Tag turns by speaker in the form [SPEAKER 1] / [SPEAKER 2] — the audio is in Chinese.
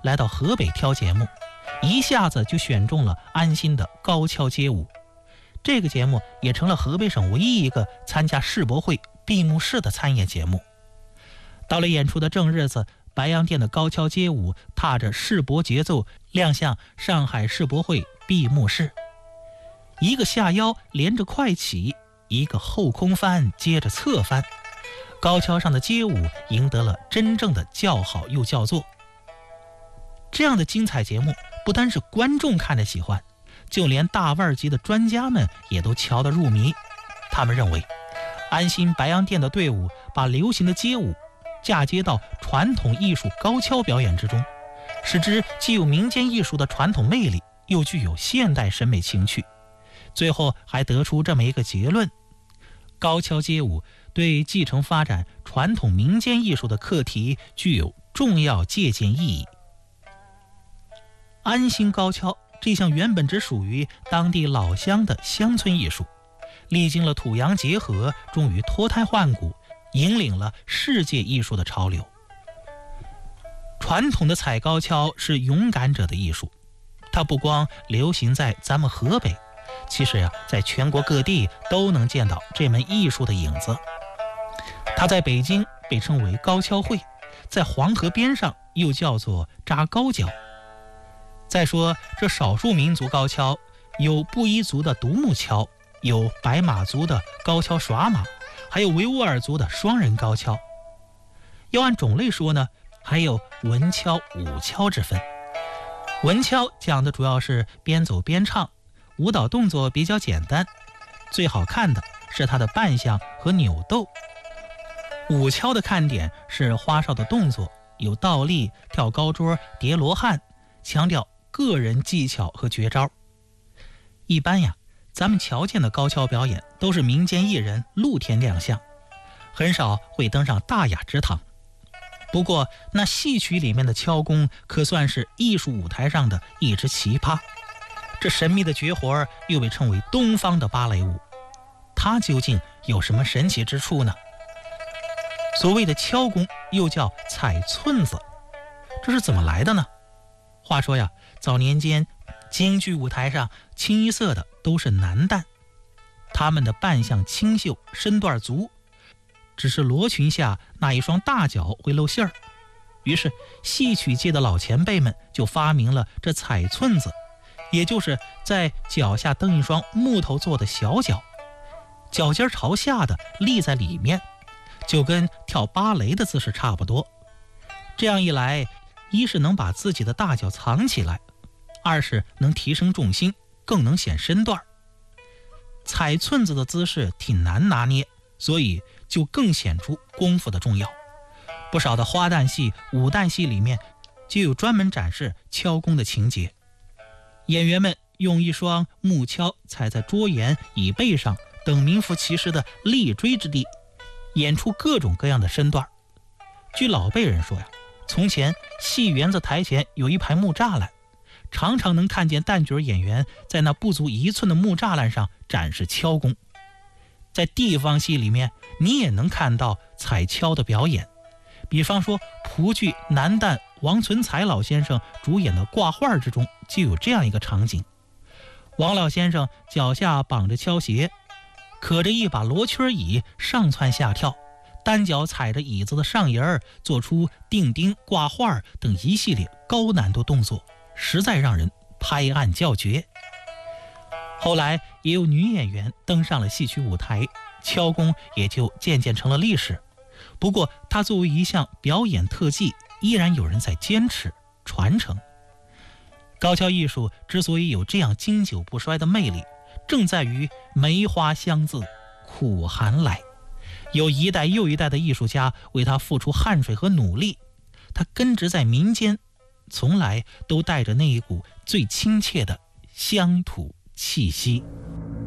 [SPEAKER 1] 来到河北挑节目，一下子就选中了安心的高跷街舞。这个节目也成了河北省唯一一个参加世博会闭幕式的参演节目。到了演出的正日子，白洋淀的高跷街舞踏着世博节奏亮相上海世博会闭幕式，一个下腰连着快起，一个后空翻接着侧翻，高跷上的街舞赢得了真正的叫好又叫座。这样的精彩节目不单是观众看着喜欢，就连大腕级的专家们也都瞧得入迷。他们认为安心白洋淀的队伍把流行的街舞嫁接到传统艺术高跷表演之中，使之既有民间艺术的传统魅力，又具有现代审美情趣。最后还得出这么一个结论：高跷街舞对继承发展传统民间艺术的课题具有重要借鉴意义。安心高跷这项原本只属于当地老乡的乡村艺术，历经了土洋结合，终于脱胎换骨，引领了世界艺术的潮流。传统的踩高跷是勇敢者的艺术，它不光流行在咱们河北，其实在全国各地都能见到这门艺术的影子。它在北京被称为高跷会，在黄河边上又叫做扎高脚。再说这少数民族高跷，有布依族的独木跷，有白马族的高跷耍马，还有维吾尔族的双人高跷。要按种类说呢，还有文跷、武跷之分。文跷讲的主要是边走边唱，舞蹈动作比较简单，最好看的是它的扮相和扭斗。武跷的看点是花哨的动作，有倒立、跳高桌、叠罗汉，强调个人技巧和绝招。一般咱们瞧见的高跷表演都是民间艺人露天亮相，很少会登上大雅之堂。不过那戏曲里面的跷功可算是艺术舞台上的一支奇葩，这神秘的绝活又被称为东方的芭蕾舞。它究竟有什么神奇之处呢？所谓的跷功又叫踩寸子，这是怎么来的呢？话说早年间京剧舞台上清一色的都是男旦，他们的扮相清秀，身段足，只是罗裙下那一双大脚会露馅儿。于是戏曲界的老前辈们就发明了这踩寸子，也就是在脚下蹬一双木头做的小脚，脚尖朝下的立在里面，就跟跳芭蕾的姿势差不多。这样一来，一是能把自己的大脚藏起来，二是能提升重心，更能显身段。踩寸子的姿势挺难拿捏，所以就更显出功夫的重要。不少的花旦戏、武旦戏里面就有专门展示跷功的情节。演员们用一双木跷踩在桌沿、椅背上等名副其实的立锥之地，演出各种各样的身段。据老辈人说从前戏园子台前有一排木栅栏，常常能看见旦角演员在那不足1寸的木栅栏上展示跷功。在地方戏里面，你也能看到踩跷的表演，比方说蒲剧男旦王存才老先生主演的挂画之中就有这样一个场景。王老先生脚下绑着跷鞋，可着一把罗圈椅上蹿下跳，单脚踩着椅子的上沿，做出钉钉、挂画等一系列高难度动作，实在让人拍案叫绝。后来也有女演员登上了戏曲舞台，跷功也就渐渐成了历史。不过它作为一项表演特技，依然有人在坚持传承。高跷艺术之所以有这样经久不衰的魅力，正在于梅花香自苦寒来，有一代又一代的艺术家为它付出汗水和努力，它根植在民间，从来都带着那一股最亲切的乡土气息。